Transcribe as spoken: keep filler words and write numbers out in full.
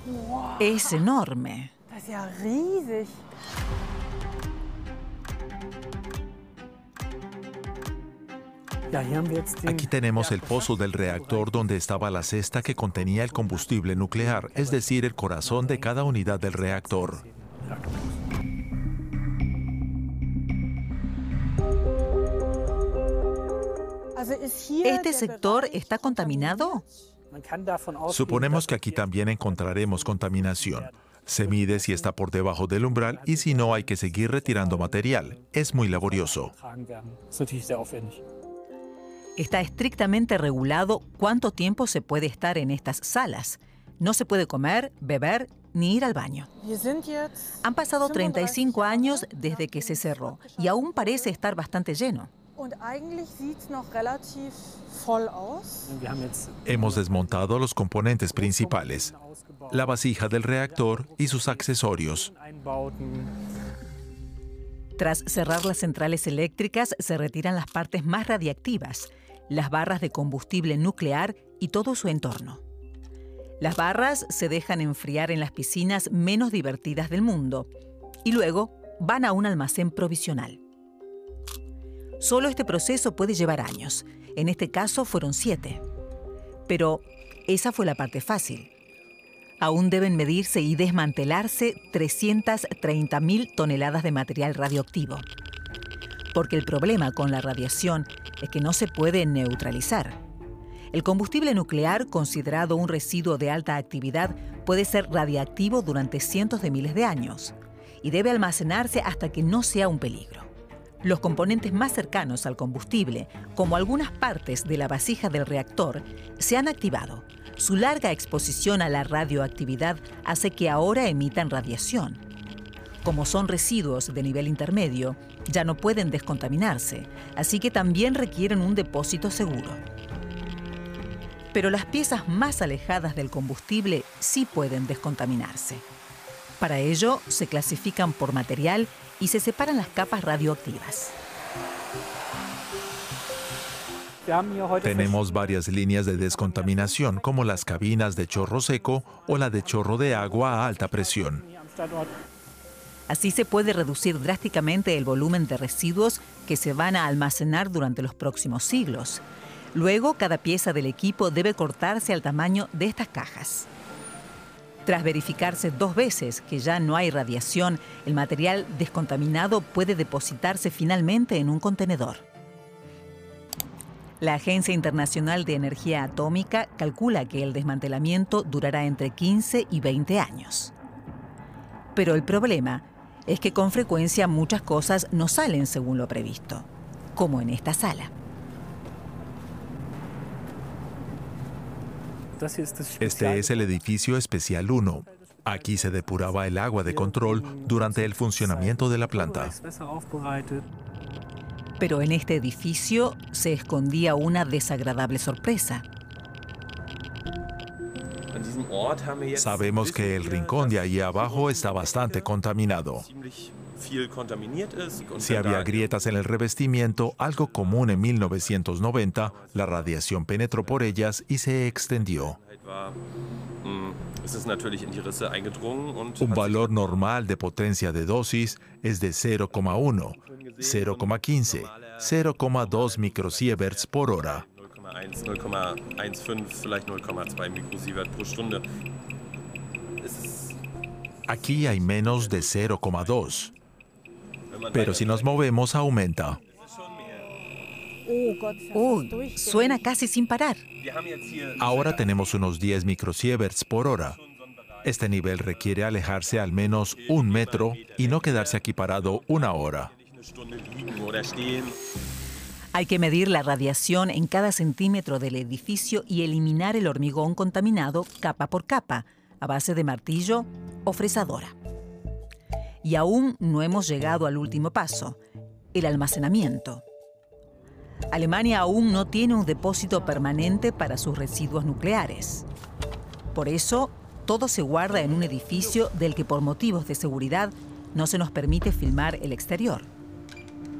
Es enorme. Das ist ja riesig. Aquí tenemos el pozo del reactor donde estaba la cesta que contenía el combustible nuclear, es decir, el corazón de cada unidad del reactor. ¿Este sector está contaminado? Suponemos que aquí también encontraremos contaminación. Se mide si está por debajo del umbral y si no hay que seguir retirando material. Es muy laborioso. Está estrictamente regulado cuánto tiempo se puede estar en estas salas. No se puede comer, beber ni ir al baño. Han pasado treinta y cinco años desde que se cerró y aún parece estar bastante lleno. Hemos desmontado los componentes principales, la vasija del reactor y sus accesorios. Tras cerrar las centrales eléctricas, se retiran las partes más radiactivas, las barras de combustible nuclear y todo su entorno. Las barras se dejan enfriar en las piscinas menos divertidas del mundo y luego van a un almacén provisional. Solo este proceso puede llevar años. En este caso fueron siete. Pero esa fue la parte fácil. Aún deben medirse y desmantelarse trescientas treinta mil toneladas de material radioactivo. Porque el problema con la radiación es que no se puede neutralizar. El combustible nuclear, considerado un residuo de alta actividad, puede ser radiactivo durante cientos de miles de años y debe almacenarse hasta que no sea un peligro. Los componentes más cercanos al combustible, como algunas partes de la vasija del reactor, se han activado. Su larga exposición a la radioactividad hace que ahora emitan radiación. Como son residuos de nivel intermedio, ya no pueden descontaminarse, así que también requieren un depósito seguro. Pero las piezas más alejadas del combustible sí pueden descontaminarse. Para ello, se clasifican por material y se separan las capas radioactivas. Tenemos varias líneas de descontaminación, como las cabinas de chorro seco o la de chorro de agua a alta presión. Así se puede reducir drásticamente el volumen de residuos que se van a almacenar durante los próximos siglos. Luego, cada pieza del equipo debe cortarse al tamaño de estas cajas. Tras verificarse dos veces que ya no hay radiación, el material descontaminado puede depositarse finalmente en un contenedor. La Agencia Internacional de Energía Atómica calcula que el desmantelamiento durará entre quince y veinte años. Pero el problema es que con frecuencia muchas cosas no salen según lo previsto, como en esta sala. Este es el edificio especial uno. Aquí se depuraba el agua de control durante el funcionamiento de la planta. Pero en este edificio se escondía una desagradable sorpresa. Sabemos que el rincón de ahí abajo está bastante contaminado. Si había grietas en el revestimiento, algo común en mil novecientos noventa, la radiación penetró por ellas y se extendió. Un valor normal de potencia de dosis es de cero coma uno, cero coma quince, cero coma dos microsieverts por hora. Aquí hay menos de cero coma dos. Pero si nos movemos, aumenta. Uy, suena casi sin parar. Ahora tenemos unos diez microsieverts por hora. Este nivel requiere alejarse al menos un metro y no quedarse aquí parado una hora. Hay que medir la radiación en cada centímetro del edificio y eliminar el hormigón contaminado capa por capa, a base de martillo o fresadora. Y aún no hemos llegado al último paso, el almacenamiento. Alemania aún no tiene un depósito permanente para sus residuos nucleares. Por eso, todo se guarda en un edificio del que por motivos de seguridad no se nos permite filmar el exterior.